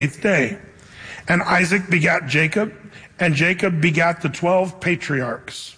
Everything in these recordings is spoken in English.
8th day. And Isaac begat Jacob, and Jacob begat the 12 patriarchs.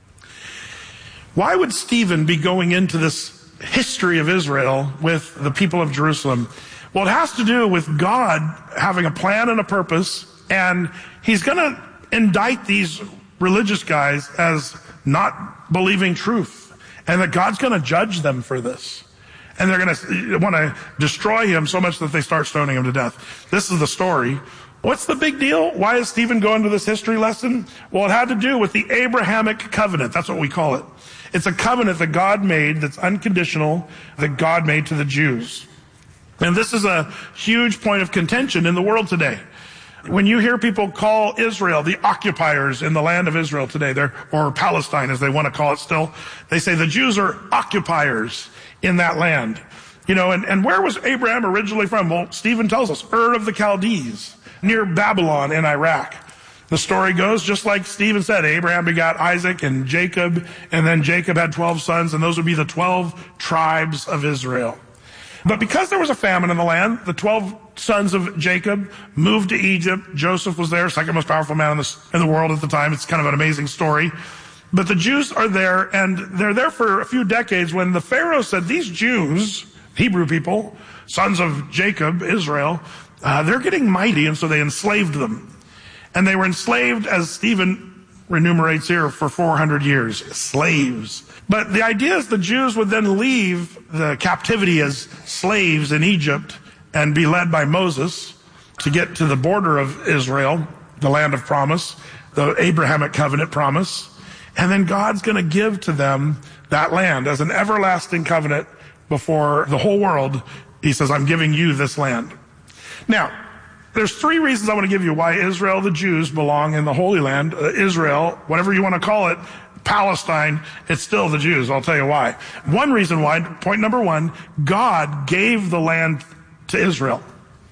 Why would Stephen be going into this history of Israel with the people of Jerusalem? Well, it has to do with God having a plan and a purpose, and he's going to indict these religious guys as not believing truth, and that God's going to judge them for this. And they're going to want to destroy him so much that they start stoning him to death. This is the story. What's the big deal? Why is Stephen going to this history lesson? Well, it had to do with the Abrahamic covenant. That's what we call it. It's a covenant that God made that's unconditional, that God made to the Jews. And this is a huge point of contention in the world today. When you hear people call Israel the occupiers in the land of Israel today, or Palestine as they want to call it still, they say the Jews are occupiers in that land. You know, and where was Abraham originally from? Well, Stephen tells us, Ur of the Chaldees, near Babylon in Iraq. The story goes, just like Stephen said, Abraham begot Isaac and Jacob, and then Jacob had 12 sons, and those would be the 12 tribes of Israel. But because there was a famine in the land, the 12 sons of Jacob moved to Egypt. Joseph was there, second most powerful man in the world at the time. It's kind of an amazing story. But the Jews are there, and they're there for a few decades when the Pharaoh said, these Jews, Hebrew people, sons of Jacob, Israel, they're getting mighty, and so they enslaved them. And they were enslaved, as Stephen enumerates here, for 400 years. Slaves. But the idea is the Jews would then leave the captivity as slaves in Egypt and be led by Moses to get to the border of Israel, the land of promise, the Abrahamic covenant promise. And then God's going to give to them that land as an everlasting covenant before the whole world. He says, I'm giving you this land. Now, there's three reasons I want to give you why Israel, the Jews, belong in the Holy Land. Israel, whatever you want to call it, Palestine, it's still the Jews. I'll tell you why. One reason why, point number one, God gave the land to Israel.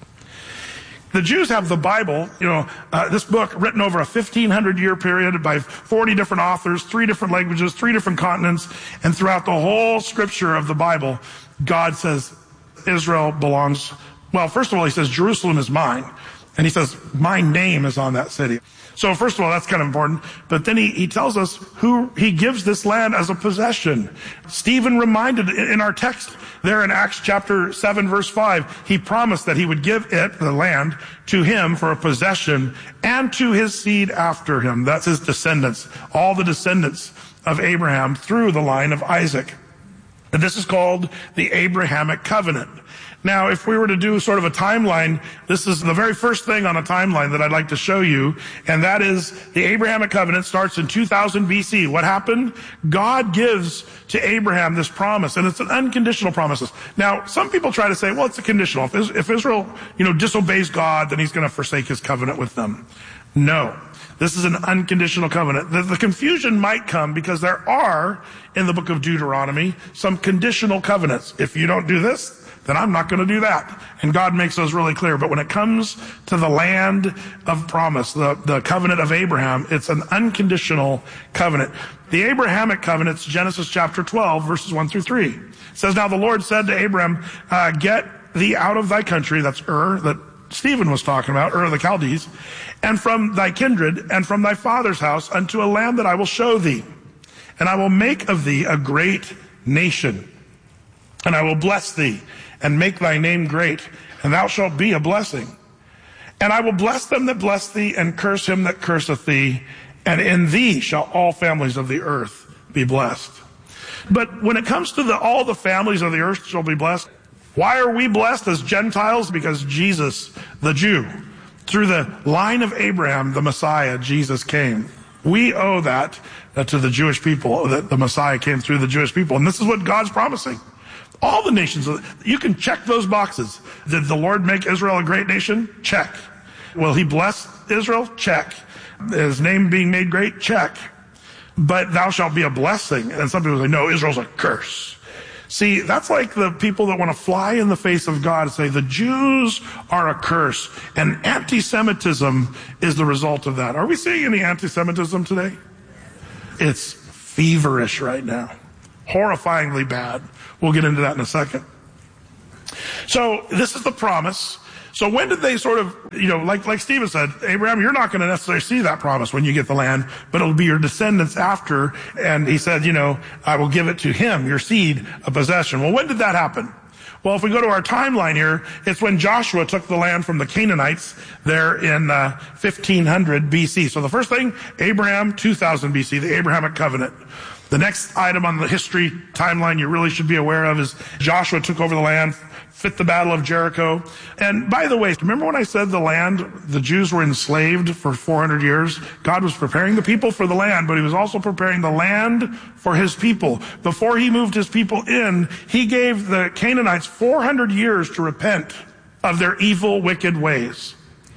The Jews have the Bible, this book written over a 1,500-year period by 40 different authors, 3 different languages, 3 different continents, and throughout the whole scripture of the Bible, God says Israel belongs. Well, first of all, he says Jerusalem is mine, and he says my name is on that city. So first of all, that's kind of important. But then he tells us who he gives this land as a possession. Stephen reminded in our text there in Acts chapter 7, verse 5, he promised that he would give it, the land, to him for a possession and to his seed after him. That's his descendants, all the descendants of Abraham through the line of Isaac. And this is called the Abrahamic covenant. Now, if we were to do sort of a timeline, this is the very first thing on a timeline that I'd like to show you, and that is the Abrahamic covenant starts in 2000 BC. What happened? God gives to Abraham this promise, and it's an unconditional promise. Now, some people try to say, well, it's a conditional. If Israel, disobeys God, then he's going to forsake his covenant with them. No. This is an unconditional covenant. The confusion might come because there are, in the book of Deuteronomy, some conditional covenants. If you don't do this, then I'm not going to do that. And God makes those really clear. But when it comes to the land of promise, the covenant of Abraham, it's an unconditional covenant. The Abrahamic covenant's Genesis chapter 12, verses 1 through 3. It says, now the Lord said to Abraham, get thee out of thy country, that's Ur, that Stephen was talking about, Ur of the Chaldees, and from thy kindred and from thy father's house unto a land that I will show thee. And I will make of thee a great nation. And I will bless thee and make thy name great, and thou shalt be a blessing. And I will bless them that bless thee, and curse him that curseth thee, and in thee shall all families of the earth be blessed. But when it comes to all the families of the earth shall be blessed, why are we blessed as Gentiles? Because Jesus, the Jew, through the line of Abraham, the Messiah, Jesus came. We owe that to the Jewish people, that the Messiah came through the Jewish people. And this is what God's promising. All the nations, you can check those boxes. Did the Lord make Israel a great nation? Check. Will he bless Israel? Check. His name being made great? Check. But thou shalt be a blessing. And some people say, no, Israel's a curse. See, that's like the people that want to fly in the face of God and say the Jews are a curse. And anti-Semitism is the result of that. Are we seeing any anti-Semitism today? It's feverish right now. Horrifyingly bad. We'll get into that in a second. So this is the promise. So when did they sort of, like Stephen said, Abraham, you're not going to necessarily see that promise when you get the land, but it'll be your descendants after. And he said, I will give it to him, your seed, a possession. Well, when did that happen? Well, if we go to our timeline here, it's when Joshua took the land from the Canaanites there in 1500 BC. So the first thing, Abraham, 2000 BC, the Abrahamic covenant. The next item on the history timeline you really should be aware of is Joshua took over the land, fit the Battle of Jericho. And by the way, remember when I said the Jews were enslaved for 400 years? God was preparing the people for the land, but he was also preparing the land for his people. Before he moved his people in, he gave the Canaanites 400 years to repent of their evil, wicked ways.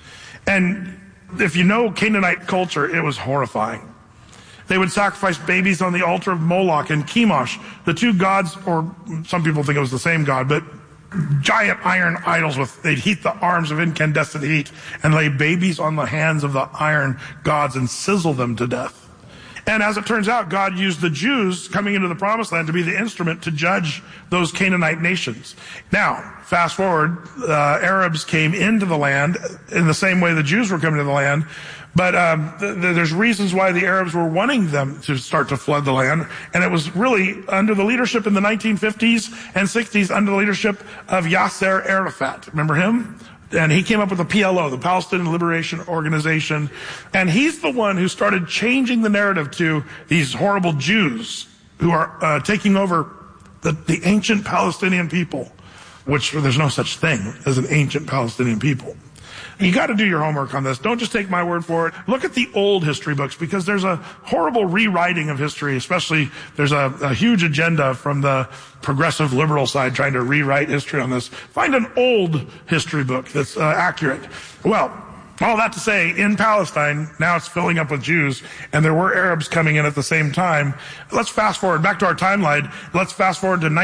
And if you know Canaanite culture, it was horrifying. They would sacrifice babies on the altar of Moloch and Chemosh, the two gods, or some people think it was the same god, but giant iron idols they'd heat the arms of incandescent heat and lay babies on the hands of the iron gods and sizzle them to death. And as it turns out, God used the Jews coming into the promised land to be the instrument to judge those Canaanite nations. Now, fast forward, Arabs came into the land in the same way the Jews were coming to the land. But there's reasons why the Arabs were wanting them to start to flood the land. And it was really under the leadership in the 1950s and 60s, under the leadership of Yasser Arafat. Remember him? And he came up with the PLO, the Palestinian Liberation Organization. And he's the one who started changing the narrative to these horrible Jews who are taking over the ancient Palestinian people, which there's no such thing as an ancient Palestinian people. You got to do your homework on this. Don't just take my word for it. Look at the old history books, because there's a horrible rewriting of history, especially there's a huge agenda from the progressive liberal side trying to rewrite history on this. Find an old history book that's accurate. Well, all that to say, in Palestine, now it's filling up with Jews, and there were Arabs coming in at the same time. Let's fast forward back to our timeline. Let's fast forward to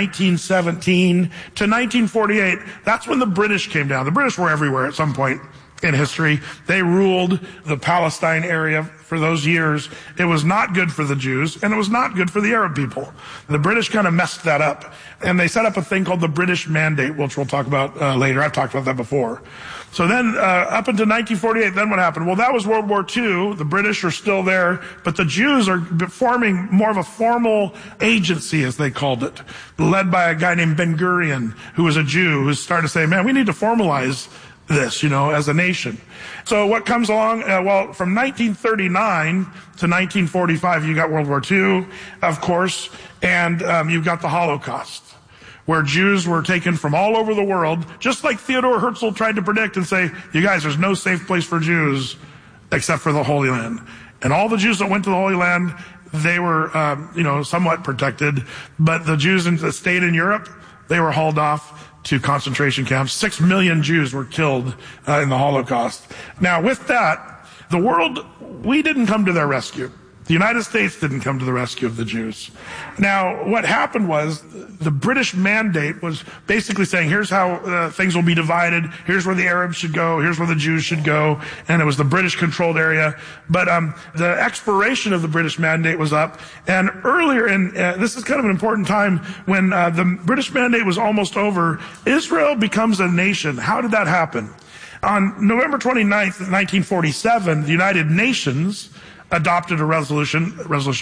1917 to 1948. That's when the British came down. The British were everywhere at some point in history. They ruled the Palestine area for those years. It was not good for the Jews, and it was not good for the Arab people. The British kind of messed that up, and they set up a thing called the British Mandate, which we'll talk about later. I've talked about that before. So then, up until 1948, then what happened? Well, that was World War II. The British are still there, but the Jews are forming more of a formal agency, as they called it, led by a guy named Ben Gurion, who was a Jew, who started to say, man, we need to formalize this, as a nation. So what comes along? Well, from 1939 to 1945, you got World War II, of course, and you've got the Holocaust, where Jews were taken from all over the world, just like Theodore Herzl tried to predict and say, you guys, there's no safe place for Jews except for the Holy Land. And all the Jews that went to the Holy Land, they were, somewhat protected, but the Jews that stayed in Europe, they were hauled off to concentration camps. 6 million Jews were killed in the Holocaust. Now, with that, the world, we didn't come to their rescue. The United States didn't come to the rescue of the Jews. Now, what happened was the British Mandate was basically saying, here's how things will be divided. Here's where the Arabs should go. Here's where the Jews should go. And it was the British-controlled area. But the expiration of the British Mandate was up. And earlier, this is kind of an important time, when the British Mandate was almost over, Israel becomes a nation. How did that happen? On November 29th, 1947, the United Nations adopted a resolution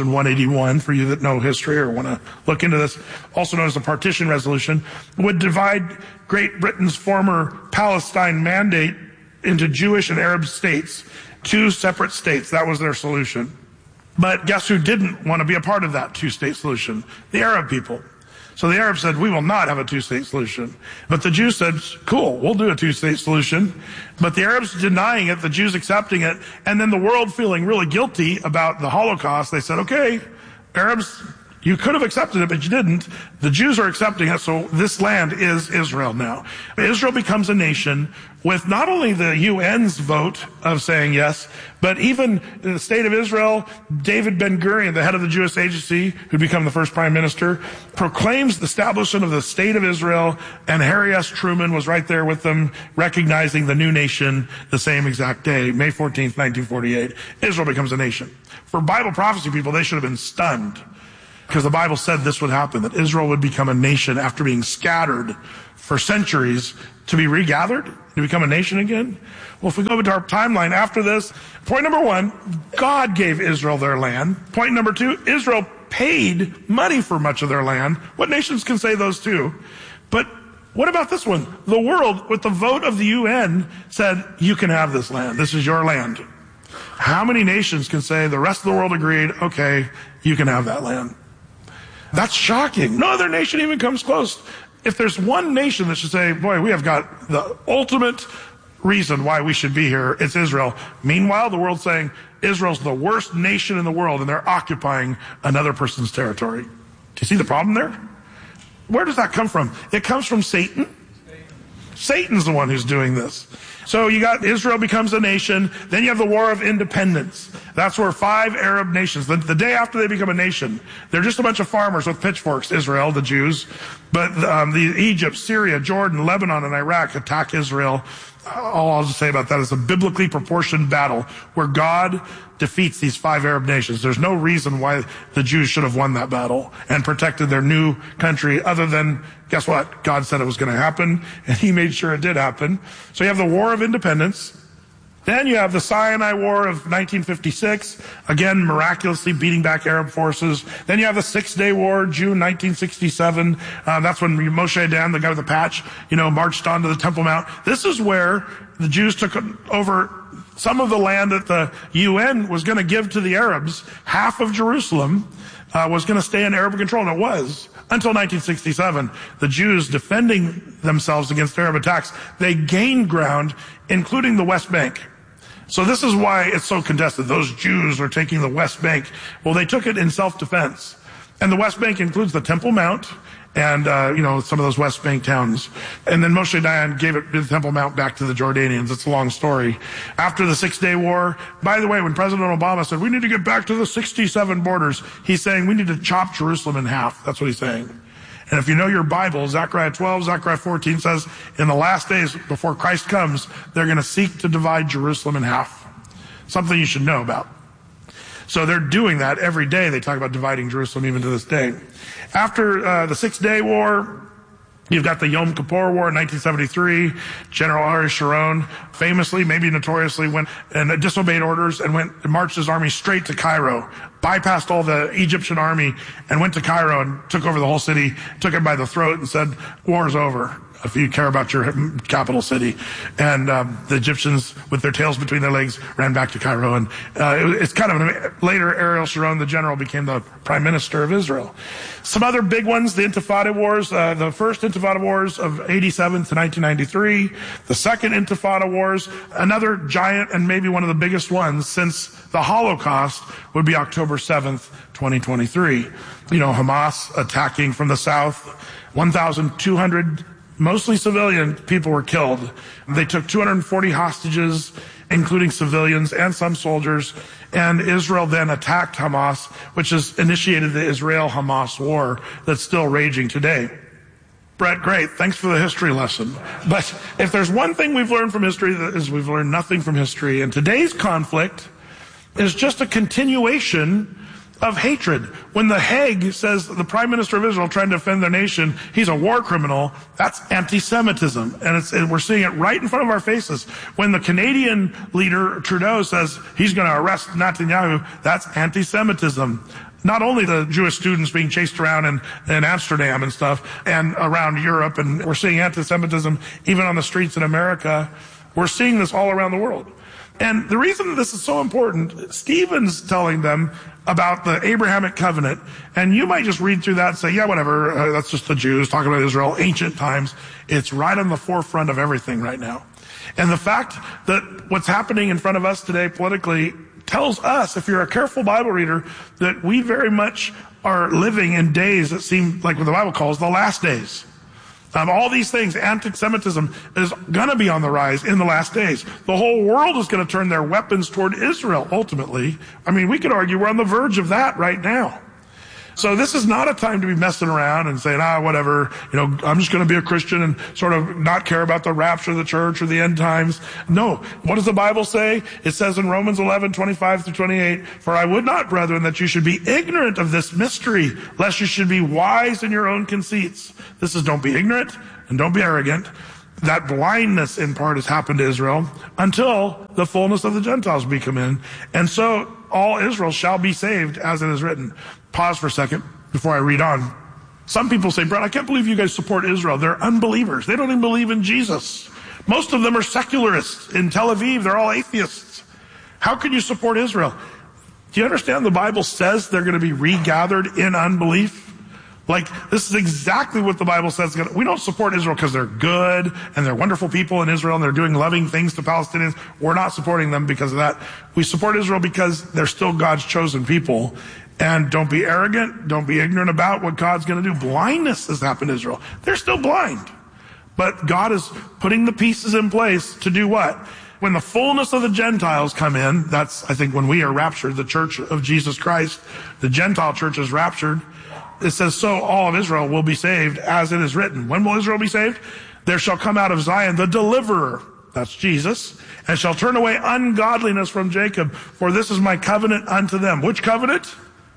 181, for you that know history or want to look into this, also known as the Partition Resolution, would divide Great Britain's former Palestine Mandate into Jewish and Arab states, 2 separate states. That was their solution. But guess who didn't want to be a part of that 2-state solution? The Arab people. So the Arabs said, we will not have a 2-state solution. But the Jews said, cool, we'll do a 2-state solution. But the Arabs denying it, the Jews accepting it, and then the world feeling really guilty about the Holocaust, they said, okay, Arabs, you could have accepted it, but you didn't. The Jews are accepting it, so this land is Israel now. Israel becomes a nation with not only the UN's vote of saying yes, but even the state of Israel, David Ben Gurion, the head of the Jewish Agency, who'd become the first prime minister, proclaims the establishment of the state of Israel, and Harry S. Truman was right there with them, recognizing the new nation the same exact day, May 14th, 1948. Israel becomes a nation. For Bible prophecy people, they should have been stunned. because the Bible said this would happen, that Israel would become a nation after being scattered for centuries to be regathered, to become a nation again. Well, if we go to our timeline after this, point number one, God gave Israel their land. Point number two, Israel paid money for much of their land. What nations can say those two? But what about this one? The world, with the vote of the UN, said, you can have this land. This is your land. How many nations can say the rest of the world agreed, okay, you can have that land? That's shocking. No other nation even comes close. If there's one nation that should say, boy, we have got the ultimate reason why we should be here, it's Israel. Meanwhile, the world's saying Israel's the worst nation in the world and they're occupying another person's territory. Do you see the problem there? Where does that come from? It comes from Satan. Satan's the one who's doing this. So you got Israel becomes a nation. Then you have the War of Independence. That's where 5 Arab nations, the day after they become a nation, they're just a bunch of farmers with pitchforks, Israel, the Jews. But Egypt, Syria, Jordan, Lebanon, and Iraq attack Israel. All I'll just say about that is a biblically proportioned battle where God defeats these 5 Arab nations. There's no reason why the Jews should have won that battle and protected their new country other than, guess what? God said it was going to happen, and he made sure it did happen. So you have the War of Independence. Then you have the Sinai War of 1956, again, miraculously beating back Arab forces. Then you have the Six-Day War, June 1967. That's when Moshe Dan, the guy with the patch, marched onto the Temple Mount. This is where the Jews took over some of the land that the UN was going to give to the Arabs. Half of Jerusalem was going to stay in Arab control, and it was. Until 1967, the Jews defending themselves against Arab attacks, they gained ground, including the West Bank. So this is why it's so contested. Those Jews are taking the West Bank. Well, they took it in self-defense. And the West Bank includes the Temple Mount and, some of those West Bank towns. And then Moshe Dayan gave the Temple Mount back to the Jordanians. It's a long story. After the Six-Day War, by the way, when President Obama said, we need to get back to the 67 borders, he's saying we need to chop Jerusalem in half. That's what he's saying. And if you know your Bible, Zechariah 12, Zechariah 14 says, in the last days before Christ comes, they're going to seek to divide Jerusalem in half. Something you should know about. So they're doing that every day. They talk about dividing Jerusalem even to this day. After the Six-Day War, you've got the Yom Kippur War in 1973. General Ariel Sharon famously, maybe notoriously, went and disobeyed orders and marched his army straight to Cairo, bypassed all the Egyptian army and went to Cairo and took over the whole city, took it by the throat and said, war's over if you care about your capital city. And the Egyptians, with their tails between their legs, ran back to Cairo. And it's kind of later, Ariel Sharon, the general, became the prime minister of Israel. Some other big ones, the Intifada Wars, the first Intifada Wars of 87 to 1993, the second Intifada Wars, another giant and maybe one of the biggest ones since the Holocaust would be October 7th, 2023. Hamas attacking from the south, 1,200 mostly civilian people were killed. They took 240 hostages, including civilians and some soldiers, and Israel then attacked Hamas, which has initiated the Israel-Hamas war that's still raging today. Brett, great. Thanks for the history lesson. But if there's one thing we've learned from history, that is we've learned nothing from history. And today's conflict is just a continuation of hatred. When the Hague says the prime minister of Israel trying to defend their nation, he's a war criminal, that's anti-Semitism. And we're seeing it right in front of our faces. When the Canadian leader, Trudeau, says he's going to arrest Netanyahu, that's anti-Semitism. Not only the Jewish students being chased around in Amsterdam and stuff, and around Europe, and we're seeing anti-Semitism even on the streets in America. We're seeing this all around the world. And the reason this is so important, Stephen's telling them about the Abrahamic covenant, and you might just read through that and say, yeah, whatever, that's just the Jews talking about Israel, ancient times. It's right on the forefront of everything right now. And the fact that what's happening in front of us today politically tells us, if you're a careful Bible reader, that we very much are living in days that seem like what the Bible calls the last days. All these things, anti-Semitism is going to be on the rise in the last days. The whole world is going to turn their weapons toward Israel, ultimately. I mean, we could argue we're on the verge of that right now. So this is not a time to be messing around and saying, whatever, I'm just going to be a Christian and sort of not care about the rapture of the church or the end times. No. What does the Bible say? It says in Romans 11:25-28, "For I would not, brethren, that you should be ignorant of this mystery, lest you should be wise in your own conceits." This is, don't be ignorant and don't be arrogant. That blindness in part has happened to Israel until the fullness of the Gentiles be come in. And so all Israel shall be saved, as it is written. Pause for a second before I read on. Some people say, Brett, I can't believe you guys support Israel. They're unbelievers. They don't even believe in Jesus. Most of them are secularists. In Tel Aviv, they're all atheists. How can you support Israel? Do you understand the Bible says they're going to be regathered in unbelief? This is exactly what the Bible says. We don't support Israel because they're good and they're wonderful people in Israel and they're doing loving things to Palestinians. We're not supporting them because of that. We support Israel because they're still God's chosen people. And don't be arrogant. Don't be ignorant about what God's going to do. Blindness has happened to Israel. They're still blind. But God is putting the pieces in place to do what? When the fullness of the Gentiles come in, that's, I think, when we are raptured, the church of Jesus Christ, the Gentile church is raptured. It says, so all of Israel will be saved, as it is written. When will Israel be saved? There shall come out of Zion the deliverer, that's Jesus, and shall turn away ungodliness from Jacob, for this is my covenant unto them. Which covenant?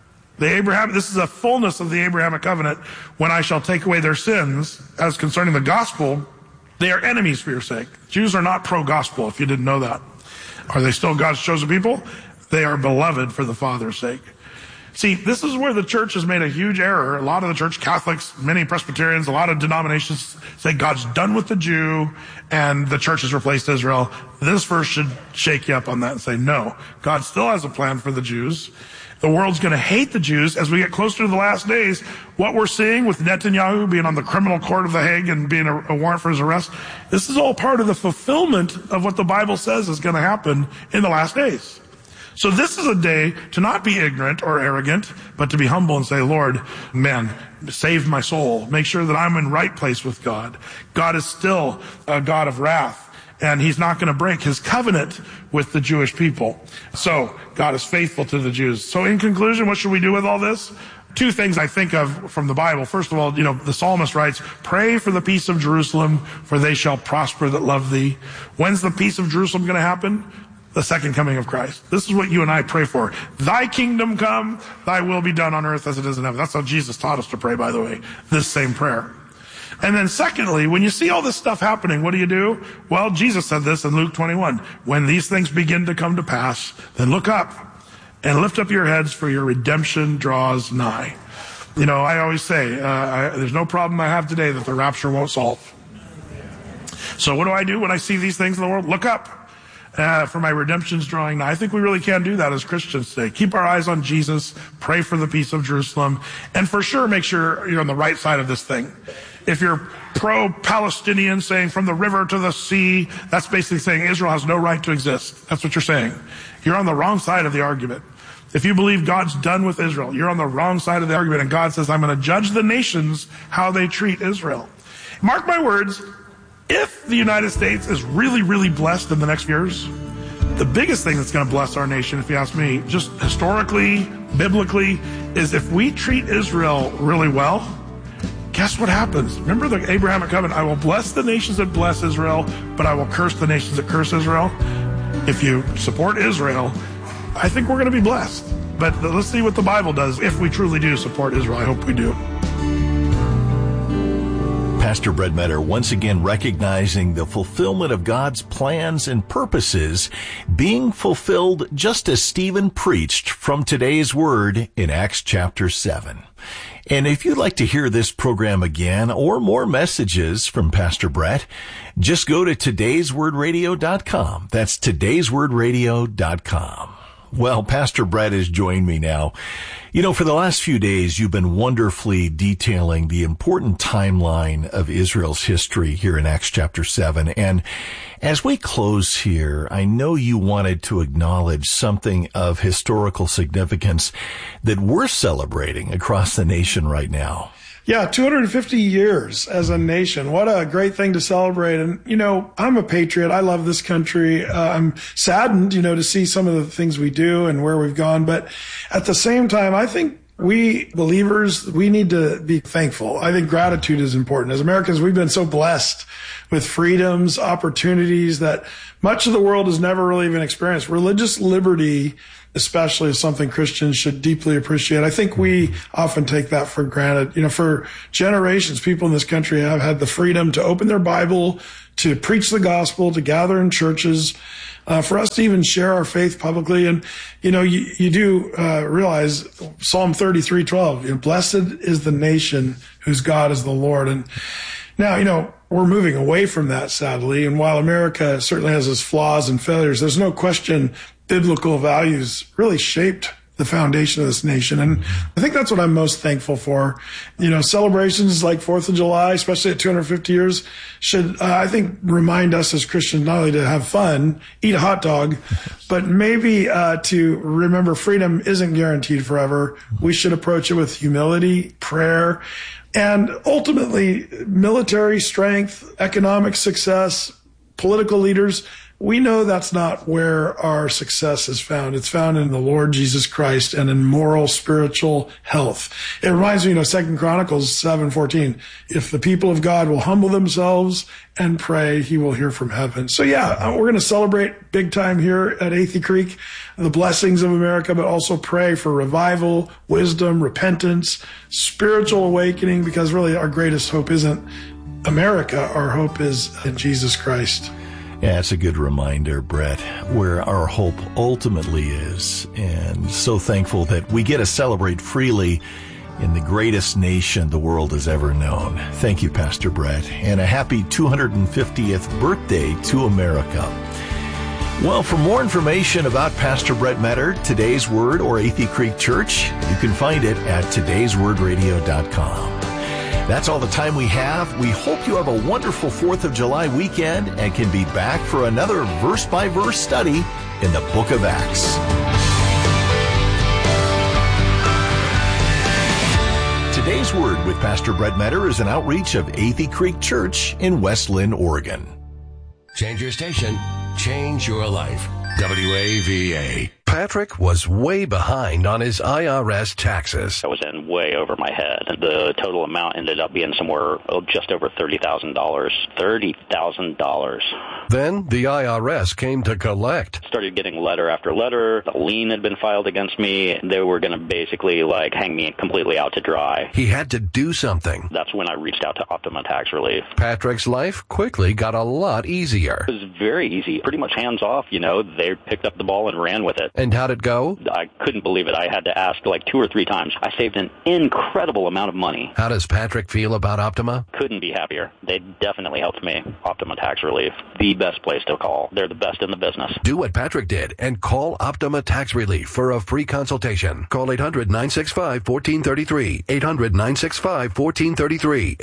This is a fullness of the Abrahamic covenant, when I shall take away their sins. As concerning the gospel, they are enemies for your sake. Jews are not pro-gospel, if you didn't know that. Are they still God's chosen people? They are beloved for the Father's sake. See, this is where the church has made a huge error. A lot of the church, Catholics, many Presbyterians, a lot of denominations say God's done with the Jew and the church has replaced Israel. This verse should shake you up on that and say, no, God still has a plan for the Jews. The world's going to hate the Jews as we get closer to the last days. What we're seeing with Netanyahu being on the criminal court of The Hague and being a warrant for his arrest, this is all part of the fulfillment of what the Bible says is going to happen in the last days. So this is a day to not be ignorant or arrogant, but to be humble and say, Lord, man, save my soul. Make sure that I'm in right place with God. God is still a God of wrath. And he's not going to break his covenant with the Jewish people. So God is faithful to the Jews. So in conclusion, what should we do with all this? Two things I think of from the Bible. First of all, the psalmist writes, pray for the peace of Jerusalem, for they shall prosper that love thee. When's the peace of Jerusalem going to happen? The second coming of Christ. This is what you and I pray for. Thy kingdom come, thy will be done on earth as it is in heaven. That's how Jesus taught us to pray, by the way, this same prayer. And then secondly, when you see all this stuff happening, what do? Well, Jesus said this in Luke 21. When these things begin to come to pass, then look up and lift up your heads, for your redemption draws nigh. I always say, there's no problem I have today that the rapture won't solve. So what do I do when I see these things in the world? Look up. For my redemption's drawing nigh. I think we really can do that as Christians today. Keep our eyes on Jesus, pray for the peace of Jerusalem, and for sure make sure you're on the right side of this thing. If you're pro-Palestinian, saying from the river to the sea, that's basically saying Israel has no right to exist. That's what you're saying. You're on the wrong side of the argument. If you believe God's done with Israel, you're on the wrong side of the argument, and God says, I'm going to judge the nations how they treat Israel. Mark my words, if the United States is really, really blessed in the next years, the biggest thing that's going to bless our nation, if you ask me, just historically, biblically, is if we treat Israel really well, guess what happens? Remember the Abrahamic covenant? I will bless the nations that bless Israel, but I will curse the nations that curse Israel. If you support Israel, I think we're going to be blessed. But let's see what the Bible does if we truly do support Israel. I hope we do. Pastor Brett Meador once again recognizing the fulfillment of God's plans and purposes being fulfilled just as Stephen preached from today's word in Acts chapter 7. And if you'd like to hear this program again or more messages from Pastor Brett, just go to today'swordradio.com. That's today'swordradio.com. Well, Pastor Brett has joined me now. For the last few days, you've been wonderfully detailing the important timeline of Israel's history here in Acts chapter 7. And as we close here, I know you wanted to acknowledge something of historical significance that we're celebrating across the nation right now. Yeah, 250 years as a nation. What a great thing to celebrate. And, I'm a patriot. I love this country. I'm saddened, to see some of the things we do and where we've gone. But at the same time, I think we believers, we need to be thankful. I think gratitude is important. As Americans, we've been so blessed with freedoms, opportunities that much of the world has never really even experienced. Religious liberty, especially, is something Christians should deeply appreciate. I think we often take that for granted. You know, for generations, people in this country have had the freedom to open their Bible, to preach the gospel, to gather in churches, for us to even share our faith publicly. And, you know, you do realize Psalm 33:12, you know, blessed is the nation whose God is the Lord. And now, you know, we're moving away from that, sadly. And while America certainly has its flaws and failures, there's no question biblical values really shaped the foundation of this nation. And I think that's what I'm most thankful for. You know, celebrations like 4th of July, especially at 250 years, should, I think, remind us as Christians not only to have fun, eat a hot dog, but maybe to remember freedom isn't guaranteed forever. We should approach it with humility, prayer, and ultimately military strength, economic success, political leaders. We know that's not where our success is found. It's found in the Lord Jesus Christ and in moral, spiritual health. It reminds me, 2 Chronicles 7:14. If the people of God will humble themselves and pray, he will hear from heaven. So yeah, we're going to celebrate big time here at Athey Creek, the blessings of America, but also pray for revival, wisdom, repentance, spiritual awakening, because really our greatest hope isn't America. Our hope is in Jesus Christ. Yeah, it's a good reminder, Brett, where our hope ultimately is. And so thankful that we get to celebrate freely in the greatest nation the world has ever known. Thank you, Pastor Brett, and a happy 250th birthday to America. Well, for more information about Pastor Brett Metter, Today's Word, or Athey Creek Church, you can find it at todayswordradio.com. That's all the time we have. We hope you have a wonderful 4th of July weekend and can be back for another verse-by-verse study in the book of Acts. Today's Word with Pastor Brett Metter is an outreach of Athey Creek Church in West Lynn, Oregon. Change your station. Change your life. WAVA. Patrick was way behind on his IRS taxes. I was in way over my head. The total amount ended up being somewhere just over $30,000. $30,000. Then the IRS came to collect. Started getting letter after letter. A lien had been filed against me. They were going to basically hang me completely out to dry. He had to do something. That's when I reached out to Optima Tax Relief. Patrick's life quickly got a lot easier. It was very easy. Pretty much hands off, They picked up the ball and ran with it. And how'd it go? I couldn't believe it. I had to ask 2 or 3 times. I saved an incredible amount of money. How does Patrick feel about Optima? Couldn't be happier. They definitely helped me. Optima Tax Relief, the best place to call. They're the best in the business. Do what Patrick did and call Optima Tax Relief for a free consultation. Call 800-965-1433. 800-965-1433.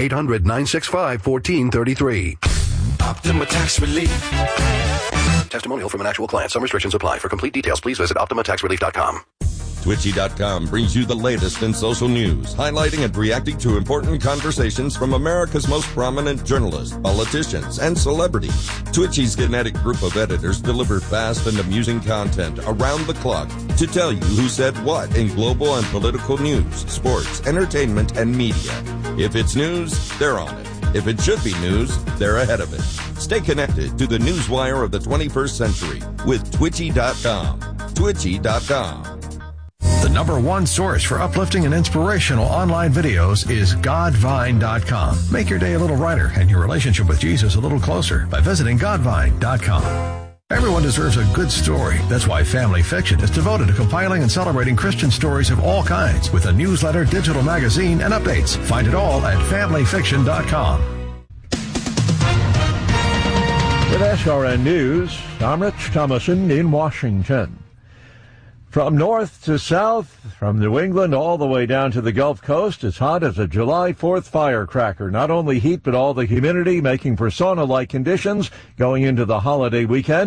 800-965-1433. Optima Tax Relief. Testimonial from an actual client. Some restrictions apply. For complete details, please visit OptimaTaxRelief.com. Twitchy.com brings you the latest in social news, highlighting and reacting to important conversations from America's most prominent journalists, politicians, and celebrities. Twitchy's kinetic group of editors deliver fast and amusing content around the clock to tell you who said what in global and political news, sports, entertainment, and media. If it's news, they're on it. If it should be news, they're ahead of it. Stay connected to the newswire of the 21st century with Twitchy.com. Twitchy.com. The number one source for uplifting and inspirational online videos is Godvine.com. Make your day a little brighter and your relationship with Jesus a little closer by visiting Godvine.com. Everyone deserves a good story. That's why Family Fiction is devoted to compiling and celebrating Christian stories of all kinds with a newsletter, digital magazine, and updates. Find it all at FamilyFiction.com. With SRN News, I'm Rich Thomason in Washington. From north to south, from New England all the way down to the Gulf Coast, it's hot as a July 4th firecracker. Not only heat, but all the humidity making for sauna-like conditions going into the holiday weekend.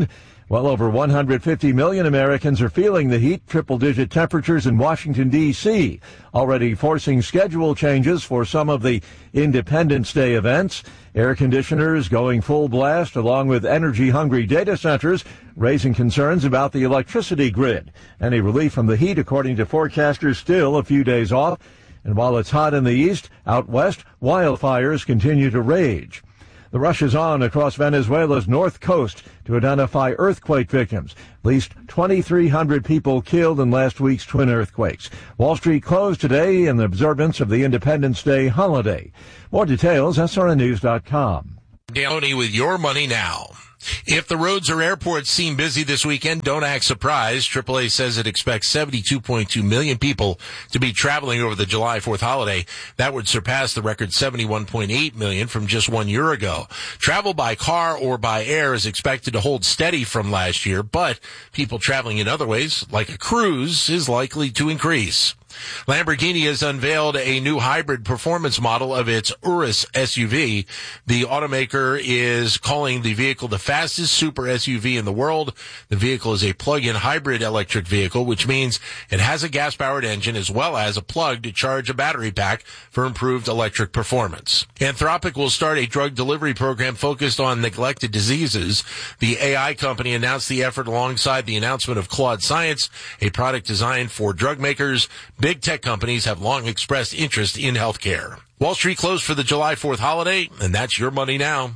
Well over 150 million Americans are feeling the heat, triple-digit temperatures in Washington, D.C., already forcing schedule changes for some of the Independence Day events. Air conditioners going full blast, along with energy-hungry data centers, raising concerns about the electricity grid. Any relief from the heat, according to forecasters, still a few days off. And while it's hot in the east, out west, wildfires continue to rage. The rush is on across Venezuela's north coast to identify earthquake victims. At least 2,300 people killed in last week's twin earthquakes. Wall Street closed today in observance of the Independence Day holiday. More details, srnnews.com. Downey with your money now. If the roads or airports seem busy this weekend, don't act surprised. AAA says it expects 72.2 million people to be traveling over the July 4th holiday. That would surpass the record 71.8 million from just 1 year ago. Travel by car or by air is expected to hold steady from last year, but people traveling in other ways, like a cruise, is likely to increase. Lamborghini has unveiled a new hybrid performance model of its Urus SUV. The automaker is calling the vehicle the fastest super SUV in the world. The vehicle is a plug-in hybrid electric vehicle, which means it has a gas-powered engine as well as a plug to charge a battery pack for improved electric performance. Anthropic will start a drug delivery program focused on neglected diseases. The AI company announced the effort alongside the announcement of Claude Science, a product designed for drug makers. Big tech companies have long expressed interest in healthcare. Wall Street closed for the July 4th holiday, and that's your money now.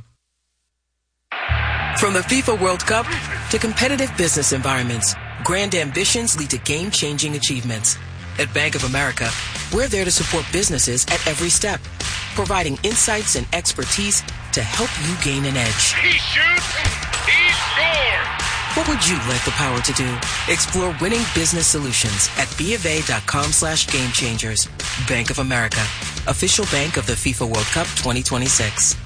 From the FIFA World Cup to competitive business environments, grand ambitions lead to game-changing achievements. At Bank of America, we're there to support businesses at every step, providing insights and expertise to help you gain an edge. He shoots, he scores! What would you like the power to do? Explore winning business solutions at BofA.com/gamechangers. Bank of America, official bank of the FIFA World Cup 2026.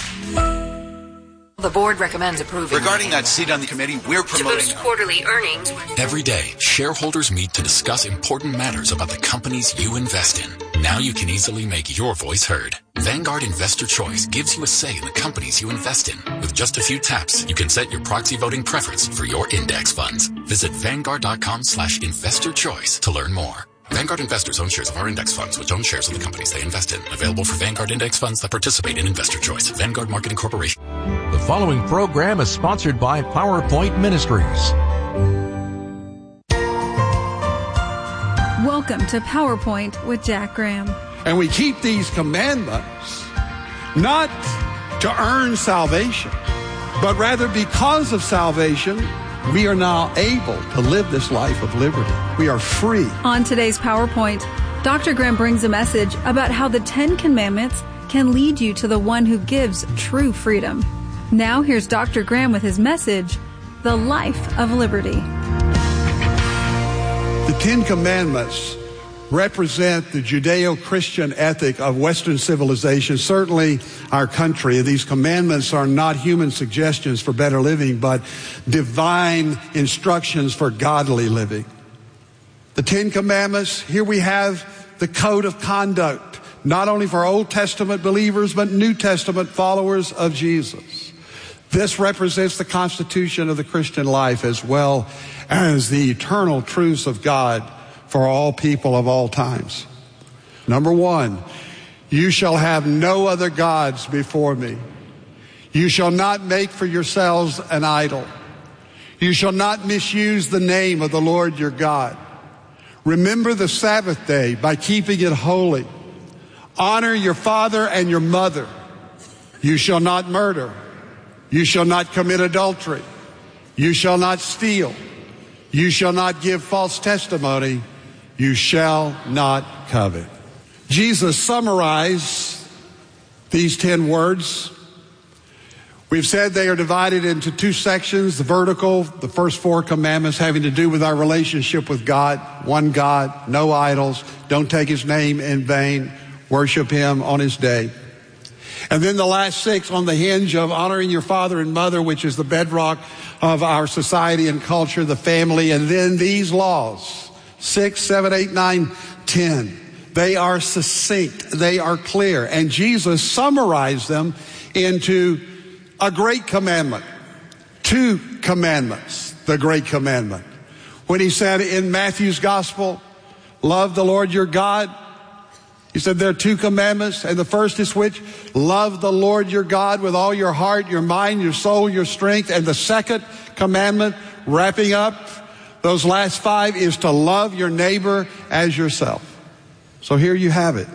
The board recommends approving. Regarding that seat on the committee, we're promoting to boost quarterly earnings. Every day, shareholders meet to discuss important matters about the companies you invest in. Now you can easily make your voice heard. Vanguard Investor Choice gives you a say in the companies you invest in. With just a few taps, you can set your proxy voting preference for your index funds. Visit Vanguard.com/investor choice to learn more. Vanguard investors own shares of our index funds, which own shares of the companies they invest in. Available for Vanguard index funds that participate in Investor Choice. Vanguard Marketing Corporation. The following program is sponsored by PowerPoint Ministries. Welcome to PowerPoint with Jack Graham. And we keep these commandments not to earn salvation, but rather because of salvation, we are now able to live this life of liberty. We are free. On today's PowerPoint, Dr. Graham brings a message about how the 10 Commandments can lead you to the one who gives true freedom. Now here's Dr. Graham with his message, The Life of Liberty. The 10 Commandments represent the Judeo-Christian ethic of Western civilization, certainly our country. These commandments are not human suggestions for better living, but divine instructions for godly living. The 10 Commandments, here we have the code of conduct, not only for Old Testament believers, but New Testament followers of Jesus. This represents the constitution of the Christian life as well as the eternal truths of God for all people of all times. Number one, you shall have no other gods before me. You shall not make for yourselves an idol. You shall not misuse the name of the Lord your God. Remember the Sabbath day by keeping it holy. Honor your father and your mother. You shall not murder. You shall not commit adultery. You shall not steal. You shall not give false testimony. You shall not covet. Jesus summarized these 10 words. We've said they are divided into two sections. The vertical, the first 4 commandments having to do with our relationship with God. One God, no idols, don't take his name in vain, worship him on his day. And then the last 6 on the hinge of honoring your father and mother, which is the bedrock of our society and culture, the family. And then these laws, 6, 7, 8, 9, 10. They are succinct. They are clear. And Jesus summarized them into a great commandment. 2 commandments, the great commandment. When he said in Matthew's gospel, love the Lord your God, he said there are two commandments, and the first is which? Love the Lord your God with all your heart, your mind, your soul, your strength. And the second commandment, wrapping up those last five, is to love your neighbor as yourself. So here you have it.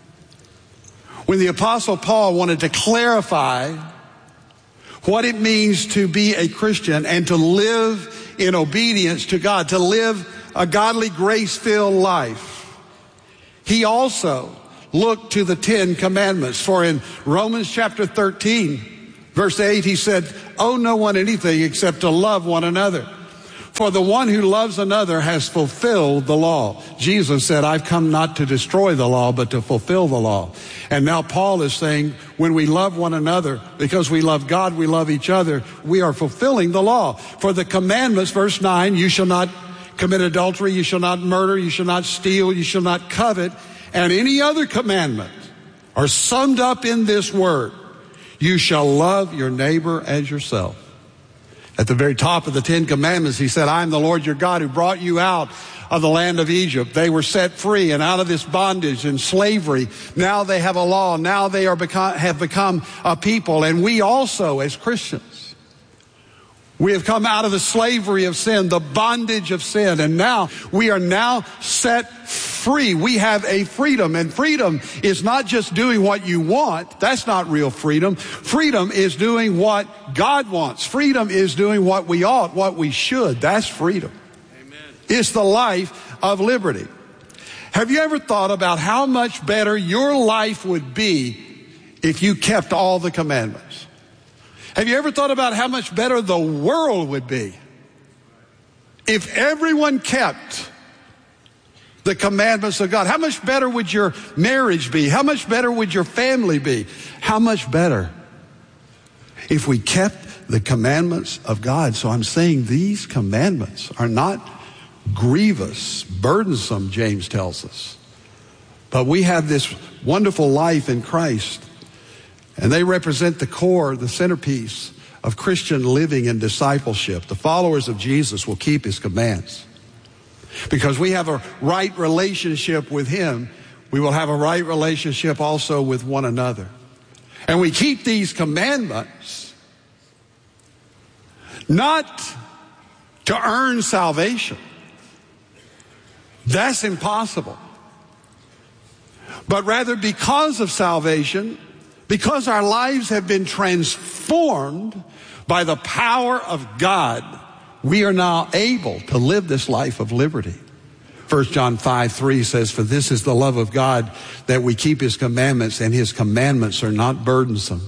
When the Apostle Paul wanted to clarify what it means to be a Christian and to live in obedience to God, to live a godly, grace-filled life, he also looked to the 10 commandments. For in Romans chapter 13, verse 8, he said, owe no one anything except to love one another. For the one who loves another has fulfilled the law. Jesus said, I've come not to destroy the law, but to fulfill the law. And now Paul is saying, when we love one another, because we love God, we love each other, we are fulfilling the law. For the commandments, verse 9, you shall not commit adultery, you shall not murder, you shall not steal, you shall not covet, and any other commandment are summed up in this word. You shall love your neighbor as yourself. At the very top of the 10 commandments, he said, I am the Lord your God who brought you out of the land of Egypt. They were set free and out of this bondage and slavery. Now they have a law. Now they have become a people. And we also, as Christians, we have come out of the slavery of sin, the bondage of sin, and now we are now set free. We have a freedom, and freedom is not just doing what you want. That's not real freedom. Freedom is doing what God wants. Freedom is doing what we ought, what we should. That's freedom. Amen. It's the life of liberty. Have you ever thought about how much better your life would be if you kept all the commandments? Have you ever thought about how much better the world would be if everyone kept the commandments of God? How much better would your marriage be? How much better would your family be? How much better if we kept the commandments of God? So I'm saying these commandments are not grievous, burdensome, James tells us. But we have this wonderful life in Christ. And they represent the core, the centerpiece of Christian living and discipleship. The followers of Jesus will keep his commands. Because we have a right relationship with him, we will have a right relationship also with one another. And we keep these commandments not to earn salvation. That's impossible. But rather because of salvation, because our lives have been transformed by the power of God, we are now able to live this life of liberty. 1 John 5:3 says, for this is the love of God, that we keep his commandments, and his commandments are not burdensome.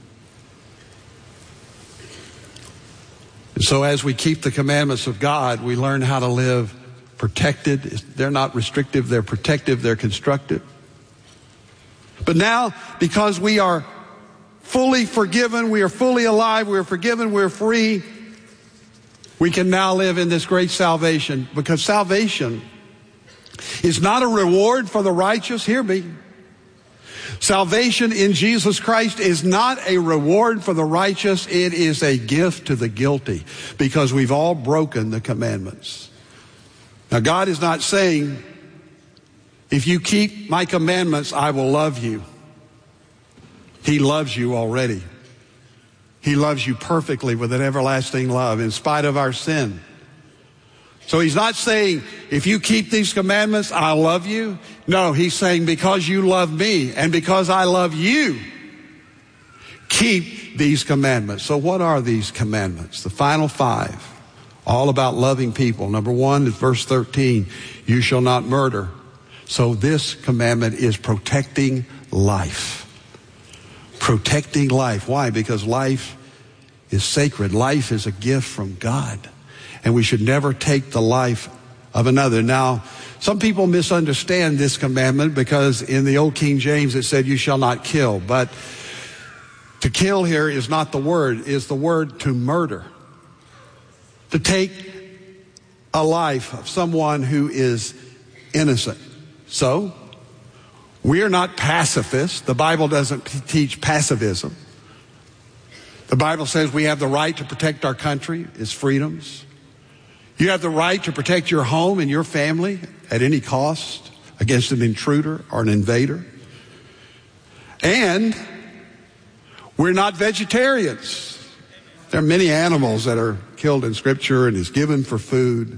And so as we keep the commandments of God, we learn how to live protected. They're not restrictive, they're protective, they're constructive. But now, because we are fully forgiven, we are fully alive, we are forgiven, we're free, we can now live in this great salvation. Because salvation is not a reward for the righteous. Hear me. Salvation in Jesus Christ is not a reward for the righteous. It is a gift to the guilty, because we've all broken the commandments. Now, God is not saying, if you keep my commandments, I will love you. He loves you already. He loves you perfectly with an everlasting love in spite of our sin. So he's not saying, if you keep these commandments, I'll love you. No, he's saying, because you love me and because I love you, keep these commandments. So what are these commandments? The final five, all about loving people. Number one is verse 13, you shall not murder. So this commandment is protecting life. Protecting life. Why? Because life is sacred. Life is a gift from God. And we should never take the life of another. Now, some people misunderstand this commandment because in the old King James it said you shall not kill. But to kill here is not the word, it's the word to murder. To take a life of someone who is innocent. So, we are not pacifists. The Bible doesn't teach pacifism. The Bible says we have the right to protect our country, its freedoms. You have the right to protect your home and your family at any cost against an intruder or an invader. And we're not vegetarians. There are many animals that are killed in Scripture and is given for food.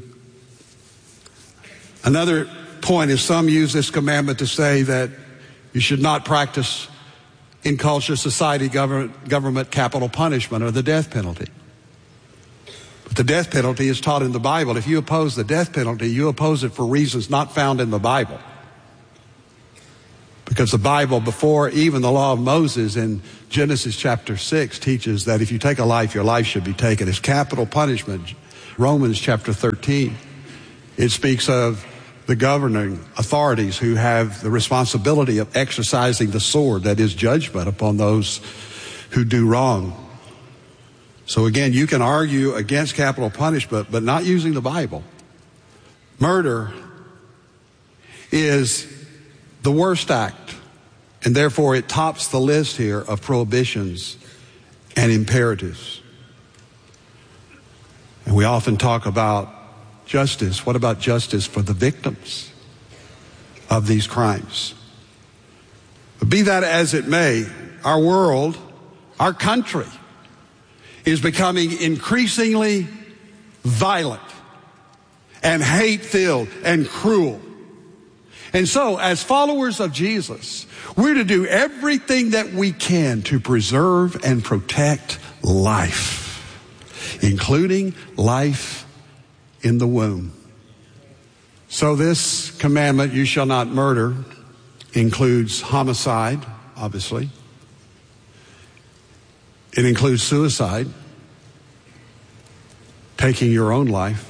Another point is some use this commandment to say that you should not practice in culture, society, government capital punishment or the death penalty. But the death penalty is taught in the Bible. If you oppose the death penalty, you oppose it for reasons not found in the Bible. Because the Bible, before even the law of Moses in Genesis chapter 6, teaches that if you take a life, your life should be taken. It's capital punishment. Romans chapter 13, it speaks of the governing authorities who have the responsibility of exercising the sword, that is judgment upon those who do wrong. So again, you can argue against capital punishment, but not using the Bible. Murder is the worst act, and therefore it tops the list here of prohibitions and imperatives. And we often talk about justice. What about justice for the victims of these crimes? But be that as it may, our world, our country, is becoming increasingly violent and hate-filled and cruel. And so, as followers of Jesus, we're to do everything that we can to preserve and protect life, including life in the womb. So this commandment, you shall not murder, includes homicide, obviously. It includes suicide, taking your own life.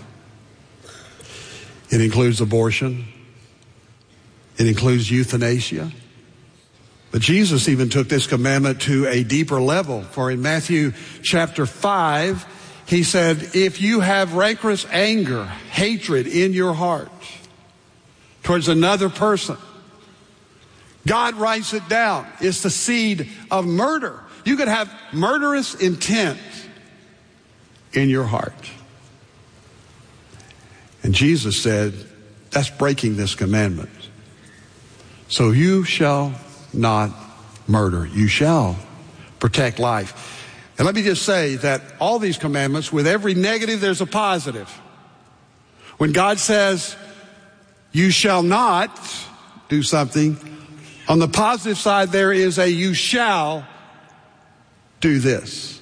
It includes abortion. It includes euthanasia. But Jesus even took this commandment to a deeper level. For in Matthew chapter 5, he said, if you have rancorous anger, hatred in your heart towards another person, God writes it down. It's the seed of murder. You could have murderous intent in your heart. And Jesus said, that's breaking this commandment. So you shall not murder. You shall protect life. And let me just say that all these commandments, with every negative, there's a positive. When God says, you shall not do something, on the positive side, there is a you shall do this.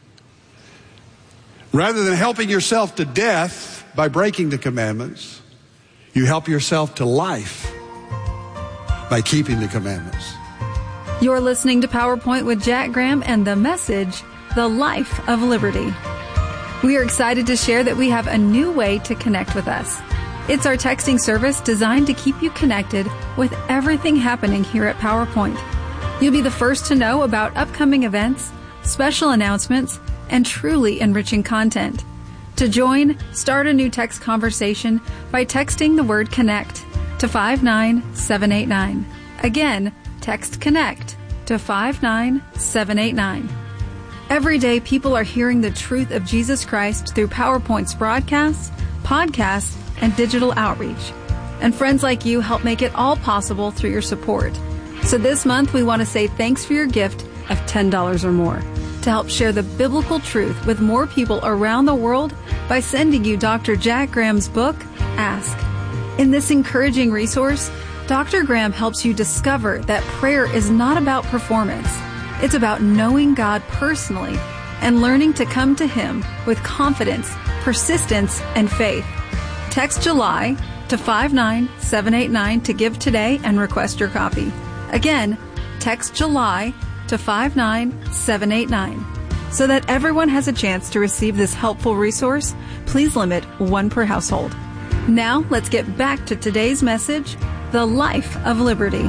Rather than helping yourself to death by breaking the commandments, you help yourself to life by keeping the commandments. You're listening to PowerPoint with Jack Graham and the message, The Life of Liberty. We are excited to share that we have a new way to connect with us. It's our texting service designed to keep you connected with everything happening here at PowerPoint. You'll be the first to know about upcoming events, special announcements, and truly enriching content. To join, start a new text conversation by texting the word CONNECT to 59789. Again, text CONNECT to 59789. Every day, people are hearing the truth of Jesus Christ through PowerPoint's broadcasts, podcasts, and digital outreach. And friends like you help make it all possible through your support. So this month, we want to say thanks for your gift of $10 or more to help share the biblical truth with more people around the world by sending you Dr. Jack Graham's book, Ask. In this encouraging resource, Dr. Graham helps you discover that prayer is not about performance. It's about knowing God personally and learning to come to Him with confidence, persistence, and faith. Text July to 59789 to give today and request your copy. Again, text July to 59789. So that everyone has a chance to receive this helpful resource, please limit one per household. Now, let's get back to today's message, The Life of Liberty.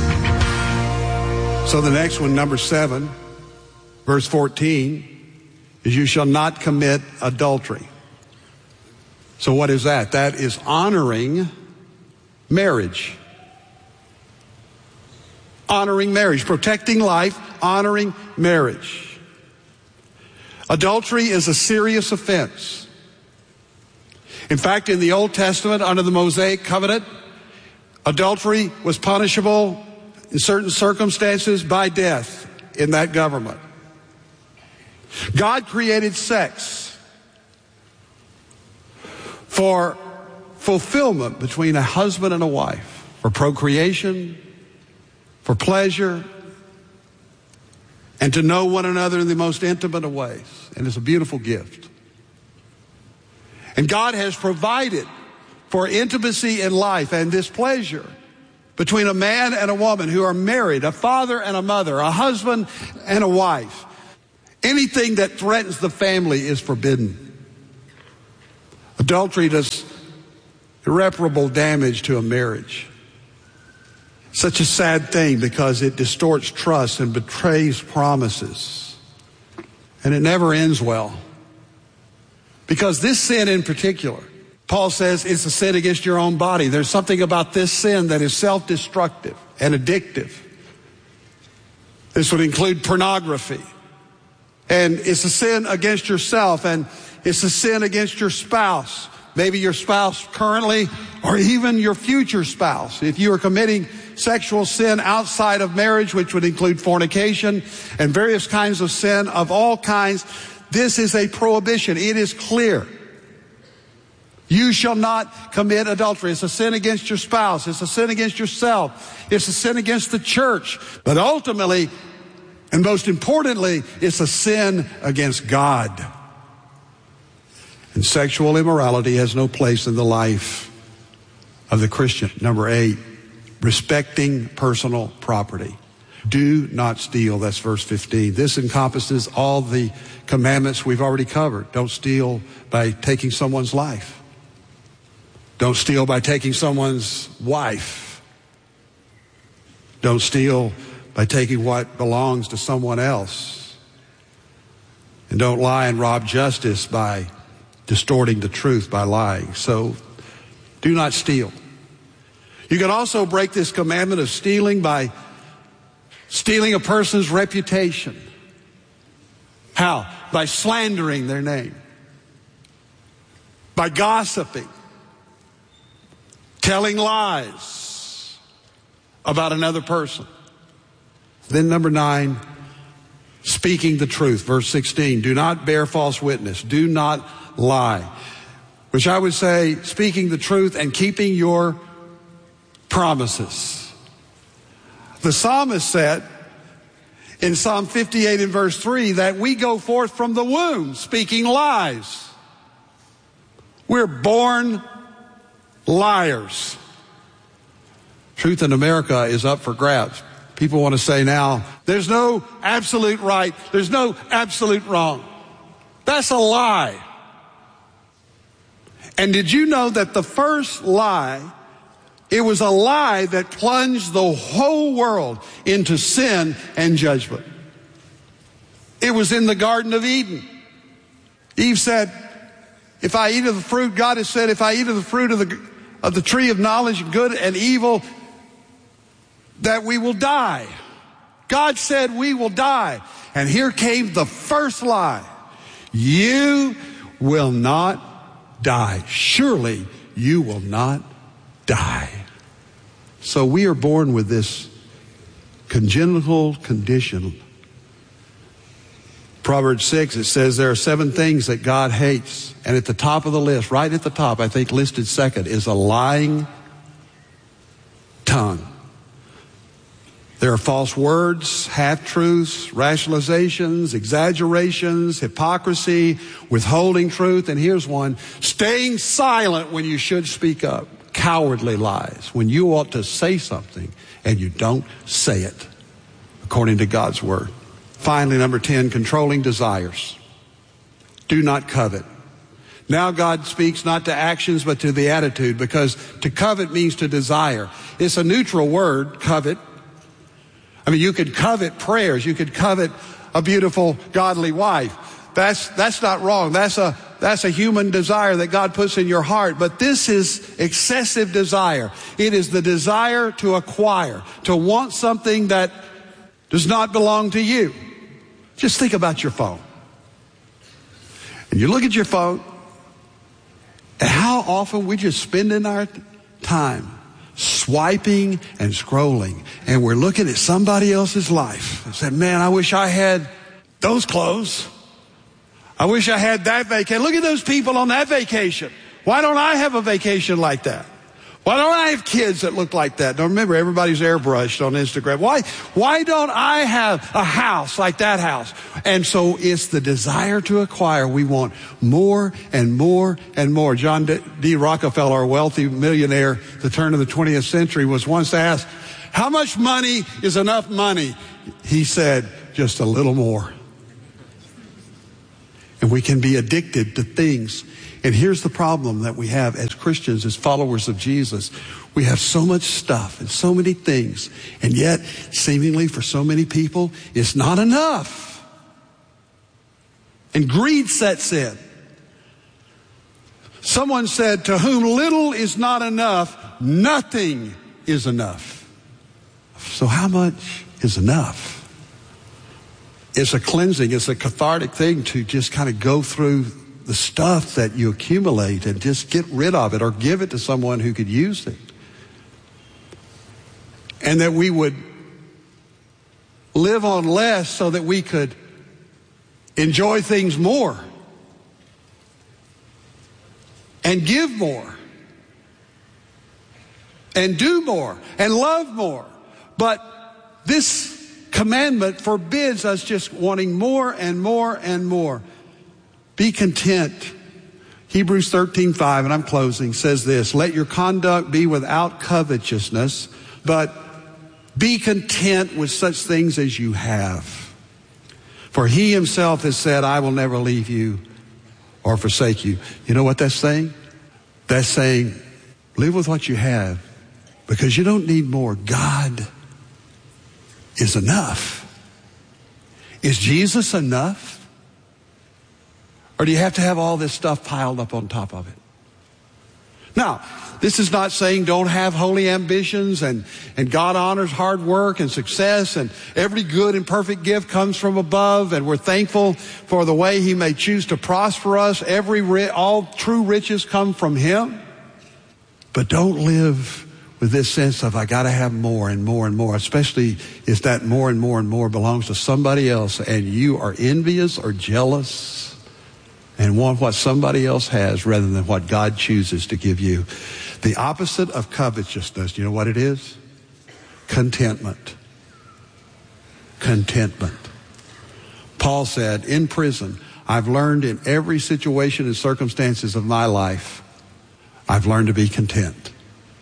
So the next one, number 7, verse 14, is you shall not commit adultery. So what is that? That is honoring marriage. Honoring marriage. Protecting life, honoring marriage. Adultery is a serious offense. In fact, in the Old Testament, under the Mosaic covenant, adultery was punishable in certain circumstances by death in that government. God created sex for fulfillment between a husband and a wife, for procreation, for pleasure, and to know one another in the most intimate of ways. And it's a beautiful gift. And God has provided for intimacy in life and this pleasure between a man and a woman who are married, a father and a mother, a husband and a wife. Anything that threatens the family is forbidden. Adultery does irreparable damage to a marriage. Such a sad thing because it distorts trust and betrays promises. And it never ends well. Because this sin in particular, Paul says it's a sin against your own body. There's something about this sin that is self-destructive and addictive. This would include pornography. And it's a sin against yourself, and it's a sin against your spouse. Maybe your spouse currently, or even your future spouse. If you are committing sexual sin outside of marriage, which would include fornication and various kinds of sin of all kinds, this is a prohibition. It is clear. You shall not commit adultery. It's a sin against your spouse. It's a sin against yourself. It's a sin against the church. But ultimately, and most importantly, it's a sin against God. And sexual immorality has no place in the life of the Christian. Number 8, respecting personal property. Do not steal. That's verse 15. This encompasses all the commandments we've already covered. Don't steal by taking someone's life. Don't steal by taking someone's wife. Don't steal by taking what belongs to someone else. And don't lie and rob justice by distorting the truth by lying. So do not steal. You can also break this commandment of stealing by stealing a person's reputation. How? By slandering their name. By gossiping. Telling lies about another person. Then number 9, speaking the truth. Verse 16, do not bear false witness. Do not lie. Which I would say, speaking the truth and keeping your promises. The psalmist said in Psalm 58 and verse 3 that we go forth from the womb speaking lies. We're born liars. Truth in America is up for grabs. People want to say now, there's no absolute right, there's no absolute wrong. That's a lie. And did you know that the first lie, it was a lie that plunged the whole world into sin and judgment. It was in the Garden of Eden. Eve said, if I eat of the fruit, God has said, if I eat of the fruit of the tree of knowledge of good and evil, that we will die. God said we will die. And here came the first lie. You will not die. Surely you will not die. So we are born with this congenital condition. Proverbs 6, it says there are 7 things that God hates. And at the top of the list, right at the top, I think listed second, is a lying tongue. There are false words, half-truths, rationalizations, exaggerations, hypocrisy, withholding truth. And here's one, staying silent when you should speak up. Cowardly lies, when you ought to say something and you don't say it, according to God's word. Finally, number 10, controlling desires. Do not covet. Now God speaks not to actions but to the attitude, because to covet means to desire. It's a neutral word, covet. I mean, you could covet prayers. You could covet a beautiful, godly wife. That's not wrong. That's a human desire that God puts in your heart. But this is excessive desire. It is the desire to acquire, to want something that does not belong to you. Just think about your phone. And you look at your phone, and how often we just spending our time swiping and scrolling, and we're looking at somebody else's life and say, man, I wish I had those clothes. I wish I had that vacation. Look at those people on that vacation. Why don't I have a vacation like that? Why don't I have kids that look like that? Now remember, everybody's airbrushed on Instagram. Why don't I have a house like that house? And so it's the desire to acquire. We want more and more and more. John D. Rockefeller, a wealthy millionaire at the turn of the 20th century, was once asked, how much money is enough money? He said, just a little more. And we can be addicted to things. And here's the problem that we have as Christians, as followers of Jesus. We have so much stuff and so many things, and yet, seemingly for so many people, it's not enough. And greed sets in. Someone said, to whom little is not enough, nothing is enough. So how much is enough? It's a cleansing, it's a cathartic thing to just kind of go through the stuff that you accumulate and just get rid of it or give it to someone who could use it. And that we would live on less so that we could enjoy things more and give more and do more and love more. But this commandment forbids us just wanting more and more and more. Be content. Hebrews 13:5, and I'm closing, says this, let your conduct be without covetousness, but be content with such things as you have. For he himself has said, I will never leave you or forsake you. You know what that's saying? That's saying, live with what you have, because you don't need more. God is enough. Is Jesus enough? Or do you have to have all this stuff piled up on top of it? Now, this is not saying don't have holy ambitions, and God honors hard work and success, and every good and perfect gift comes from above, and we're thankful for the way he may choose to prosper us. All true riches come from him. But don't live with this sense of I got to have more and more and more, especially if that more and more and more belongs to somebody else and you are envious or jealous and want what somebody else has rather than what God chooses to give you. The opposite of covetousness, do you know what it is? Contentment. Contentment. Paul said, in prison, I've learned in every situation and circumstances of my life, I've learned to be content.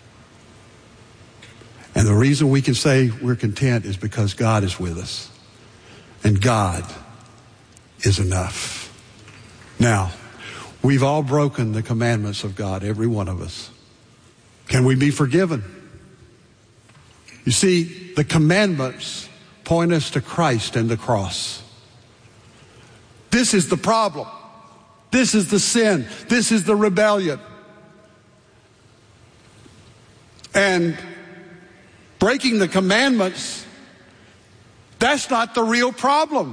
And the reason we can say we're content is because God is with us. And God is enough. Now, we've all broken the commandments of God, every one of us. Can we be forgiven? You see, the commandments point us to Christ and the cross. This is the problem. This is the sin. This is the rebellion. And breaking the commandments, that's not the real problem.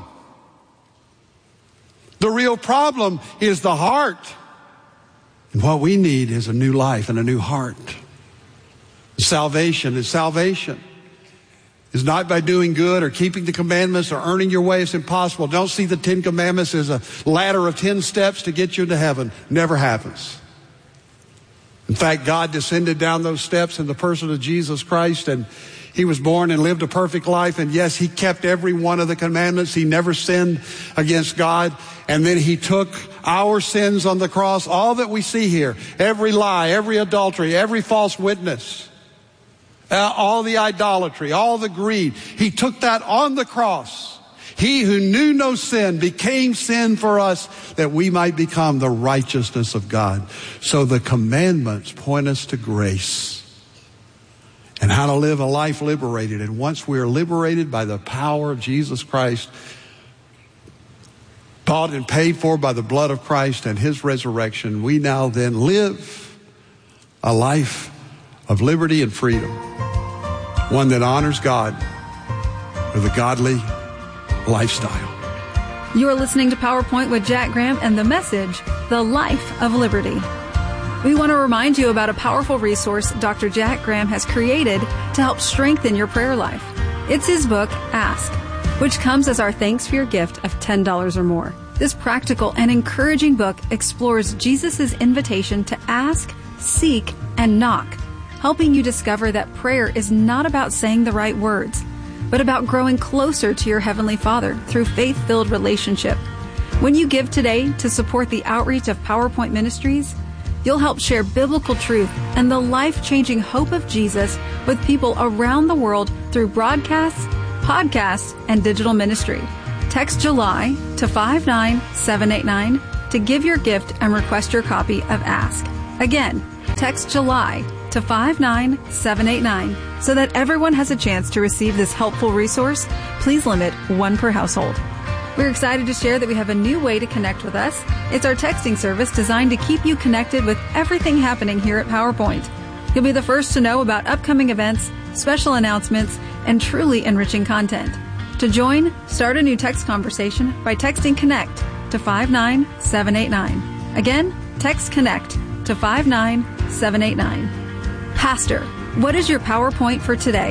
The real problem is the heart. And what we need is a new life and a new heart. Salvation is salvation. It's not by doing good or keeping the commandments or earning your way. It's impossible. Don't see the 10 commandments as a ladder of 10 steps to get you into heaven. Never happens. In fact, God descended down those steps in the person of Jesus Christ, and he was born and lived a perfect life. And yes, he kept every one of the commandments. He never sinned against God. And then he took our sins on the cross, all that we see here, every lie, every adultery, every false witness, all the idolatry, all the greed. He took that on the cross. He who knew no sin became sin for us that we might become the righteousness of God. So the commandments point us to grace and how to live a life liberated. And once we are liberated by the power of Jesus Christ, bought and paid for by the blood of Christ and his resurrection, we now then live a life of liberty and freedom, one that honors God with a godly lifestyle. You are listening to PowerPoint with Jack Graham and the message, The Life of Liberty. We want to remind you about a powerful resource Dr. Jack Graham has created to help strengthen your prayer life. It's his book, Ask, which comes as our thanks for your gift of $10 or more. This practical and encouraging book explores Jesus' invitation to ask, seek, and knock, helping you discover that prayer is not about saying the right words, but about growing closer to your Heavenly Father through faith-filled relationship. When you give today to support the outreach of PowerPoint Ministries, you'll help share biblical truth and the life-changing hope of Jesus with people around the world through broadcasts, podcasts, and digital ministry. Text July to 59789 to give your gift and request your copy of Ask. Again, text July to 59789 so that everyone has a chance to receive this helpful resource. Please limit one per household. We're excited to share that we have a new way to connect with us. It's our texting service designed to keep you connected with everything happening here at PowerPoint. You'll be the first to know about upcoming events, special announcements, and truly enriching content. To join, start a new text conversation by texting CONNECT to 59789. Again, text CONNECT to 59789. Pastor, what is your PowerPoint for today?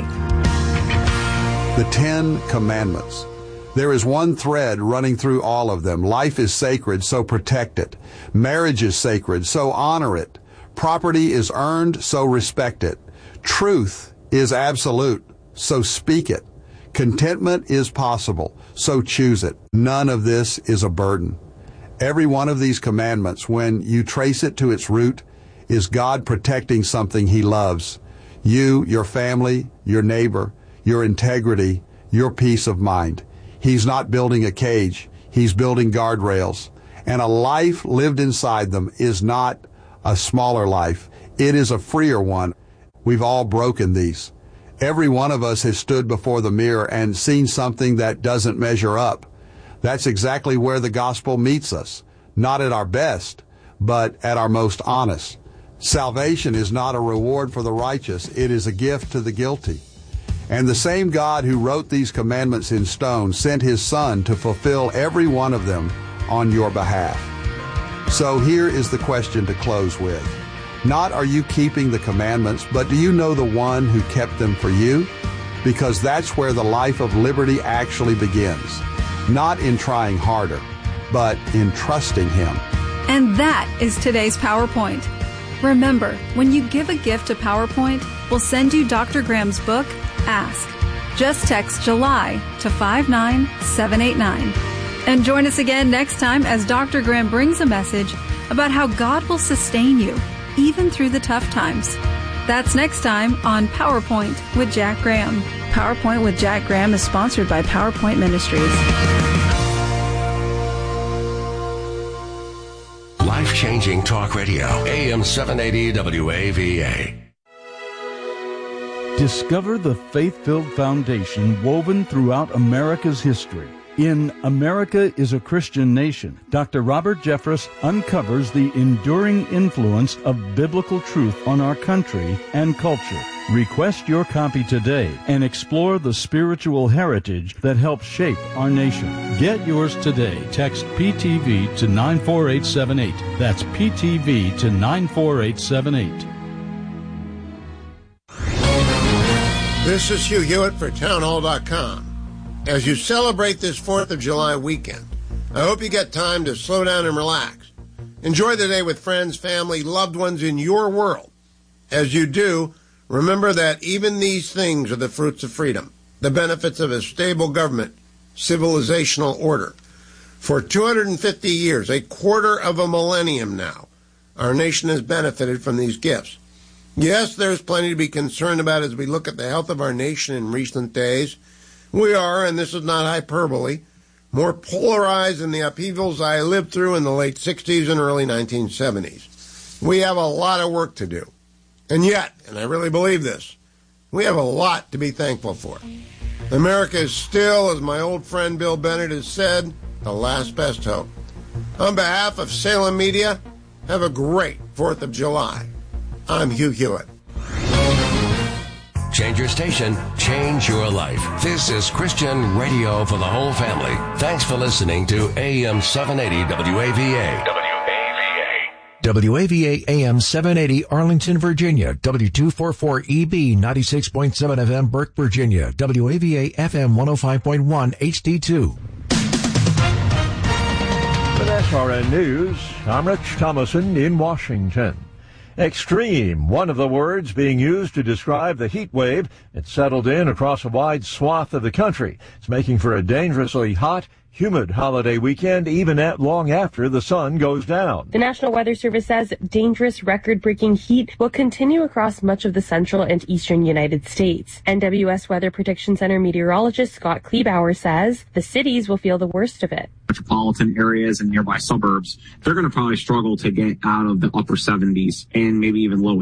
The 10 Commandments. There is one thread running through all of them. Life is sacred, so protect it. Marriage is sacred, so honor it. Property is earned, so respect it. Truth is absolute, so speak it. Contentment is possible, so choose it. None of this is a burden. Every one of these commandments, when you trace it to its root, is God protecting something He loves. You, your family, your neighbor, your integrity, your peace of mind. He's not building a cage. He's building guardrails. And a life lived inside them is not a smaller life. It is a freer one. We've all broken these. Every one of us has stood before the mirror and seen something that doesn't measure up. That's exactly where the gospel meets us. Not at our best, but at our most honest. Salvation is not a reward for the righteous. It is a gift to the guilty. And the same God who wrote these commandments in stone sent His Son to fulfill every one of them on your behalf. So here is the question to close with. Not are you keeping the commandments, but do you know the one who kept them for you? Because that's where the life of liberty actually begins. Not in trying harder, but in trusting Him. And that is today's PowerPoint. Remember, when you give a gift to PowerPoint, we'll send you Dr. Graham's book, Ask. Just text July to 59789. And join us again next time as Dr. Graham brings a message about how God will sustain you even through the tough times. That's next time on PowerPoint with Jack Graham. PowerPoint with Jack Graham is sponsored by PowerPoint Ministries. Life-changing talk radio. AM 780 WAVA. Discover the faith-filled foundation woven throughout America's history. In America is a Christian Nation, Dr. Robert Jeffress uncovers the enduring influence of biblical truth on our country and culture. Request your copy today and explore the spiritual heritage that helps shape our nation. Get yours today. Text PTV to 94878. That's PTV to 94878. This is Hugh Hewitt for townhall.com. As you celebrate this 4th of July weekend, I hope you get time to slow down and relax. Enjoy the day with friends, family, loved ones in your world. As you do, remember that even these things are the fruits of freedom, the benefits of a stable government, civilizational order. For 250 years, a quarter of a millennium now, our nation has benefited from these gifts. Yes, there's plenty to be concerned about as we look at the health of our nation in recent days. We are, and this is not hyperbole, more polarized than the upheavals I lived through in the late 60s and early 1970s. We have a lot of work to do. And yet, and I really believe this, we have a lot to be thankful for. America is still, as my old friend Bill Bennett has said, the last best hope. On behalf of Salem Media, have a great 4th of July. I'm Hugh Hewitt. Change your station, change your life. This is Christian radio for the whole family. Thanks for listening to AM 780 WAVA. WAVA AM 780 Arlington, Virginia. W244EB 96.7 FM Burke, Virginia. WAVA FM 105.1 HD2. With SRN News, I'm Rich Thomason in Washington. Extreme, one of the words being used to describe the heat wave. It's settled in across a wide swath of the country. It's making for a dangerously hot, humid holiday weekend, even long after the sun goes down. The National Weather Service says dangerous record-breaking heat will continue across much of the central and eastern United States. NWS Weather Prediction Center meteorologist Scott Kleebauer says the cities will feel the worst of it. Metropolitan areas and nearby suburbs, they're going to probably struggle to get out of the upper 70s and maybe even low